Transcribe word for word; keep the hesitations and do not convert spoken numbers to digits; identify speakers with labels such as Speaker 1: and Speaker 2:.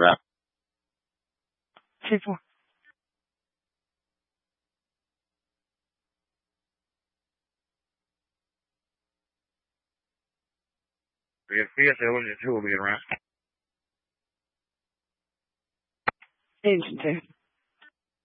Speaker 1: Right.
Speaker 2: Two, four.
Speaker 1: If yes, I was just who will be around.
Speaker 2: Agency two.